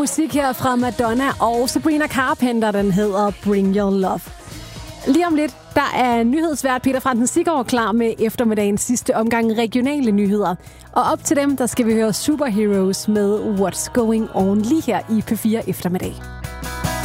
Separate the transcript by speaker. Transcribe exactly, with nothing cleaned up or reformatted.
Speaker 1: musik her fra Madonna og Sabrina Carpenter, den hedder Bring Your Love. Lige om lidt, der er nyhedsvært Peter Frandsen Siggaard klar med eftermiddagens sidste omgang regionale nyheder. Og op til dem, der skal vi høre Superheroes med What's Going On lige her i P fire eftermiddag.